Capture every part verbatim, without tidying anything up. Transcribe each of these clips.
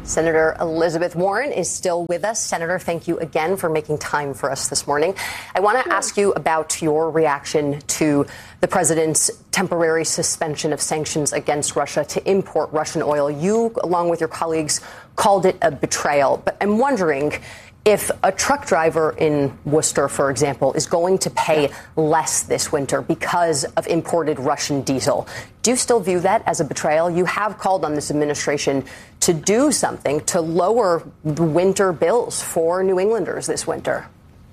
Senator Elizabeth Warren is still with us. Senator, thank you again for making time for us this morning. I want to sure. ask you about your reaction to the president's temporary suspension of sanctions against Russia to import Russian oil. You, along with your colleagues, called it a betrayal. But I'm wondering if a truck driver in Worcester, for example, is going to pay less this winter because of imported Russian diesel. Do you still view that as a betrayal? You have called on this administration to do something to lower the winter bills for New Englanders this winter.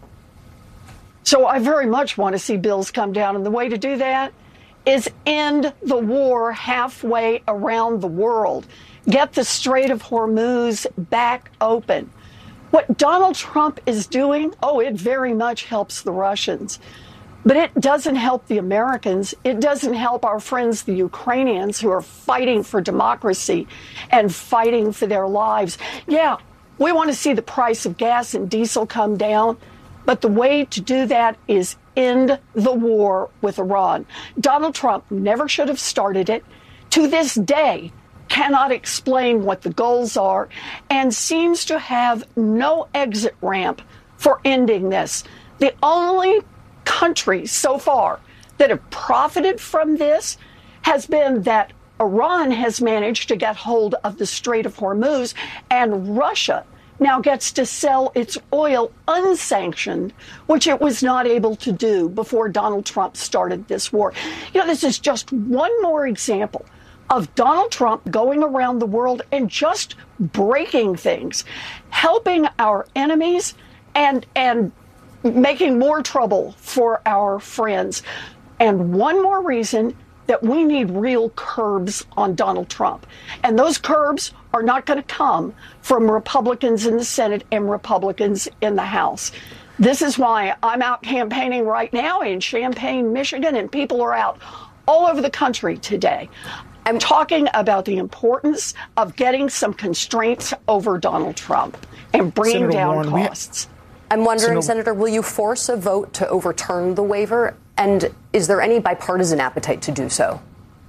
So I very much want to see bills come down. And the way to do that is end the war halfway around the world. Get the Strait of Hormuz back open. What Donald Trump is doing, oh, it very much helps the Russians. But it doesn't help the Americans. It doesn't help our friends, the Ukrainians, who are fighting for democracy and fighting for their lives. Yeah, we want to see the price of gas and diesel come down. But the way to do that is end the war with Iran. Donald Trump never should have started it. To this day, cannot explain what the goals are and seems to have no exit ramp for ending this. The only country so far that have profited from this has been that Iran has managed to get hold of the Strait of Hormuz, and Russia now gets to sell its oil unsanctioned, which it was not able to do before Donald Trump started this war. You know, this is just one more example of Donald Trump going around the world and just breaking things, helping our enemies and and making more trouble for our friends. And one more reason that we need real curbs on Donald Trump. And those curbs are not going to come from Republicans in the Senate and Republicans in the House. This is why I'm out campaigning right now in Champaign, Michigan, and people are out all over the country today. I'm talking about the importance of getting some constraints over Donald Trump and bringing Senator down Warren, costs. I'm wondering, Senator, Senator, will you force a vote to overturn the waiver? And is there any bipartisan appetite to do so?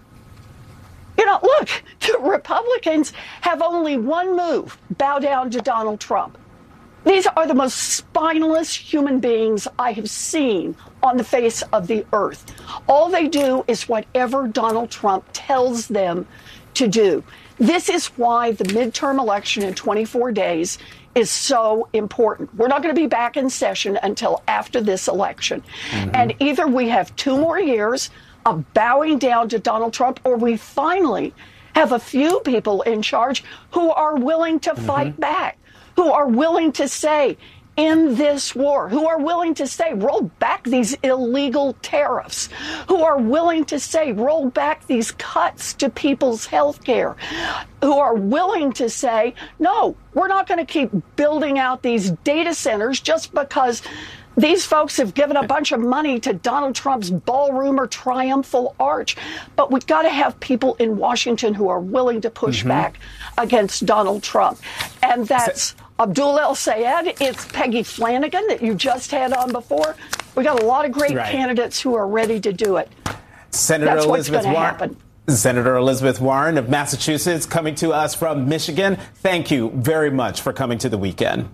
You know, look, the Republicans have only one move: bow down to Donald Trump. These are the most spineless human beings I have seen on the face of the earth. All they do is whatever Donald Trump tells them to do. This is why the midterm election in twenty-four days is so important. We're not going to be back in session until after this election. Mm-hmm. And either we have two more years of bowing down to Donald Trump, or we finally have a few people in charge who are willing to mm-hmm. fight back, who are willing to say, in this war, who are willing to say, roll back these illegal tariffs, who are willing to say, roll back these cuts to people's health care, who are willing to say, no, we're not going to keep building out these data centers just because these folks have given a bunch of money to Donald Trump's ballroom or triumphal arch. But we've got to have people in Washington who are willing to push mm-hmm. back against Donald Trump. And that's Abdul El-Sayed. It's Peggy Flanagan that you just had on before. We got a lot of great right. candidates who are ready to do it. Senator That's Elizabeth what's Warren. happen. Senator Elizabeth Warren of Massachusetts coming to us from Michigan. Thank you very much for coming to the weekend.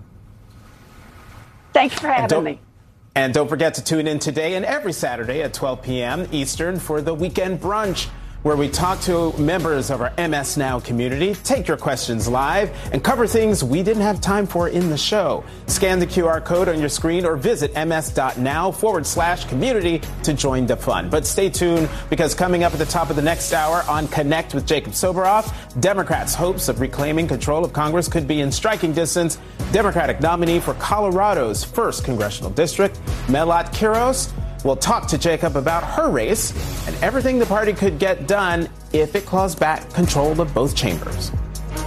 Thank you for having me. And don't forget to tune in today and every Saturday at twelve p.m. Eastern for the Weekend Brunch, where we talk to members of our M S Now community, take your questions live, and cover things we didn't have time for in the show. Scan the Q R code on your screen or visit ms.now forward slash community to join the fun. But stay tuned, because coming up at the top of the next hour on Connect with Jacob Soboroff, Democrats' hopes of reclaiming control of Congress could be in striking distance. Democratic nominee for Colorado's first congressional district, Melat Quiros, we'll talk to Jacob about her race and everything the party could get done if it claws back control of both chambers.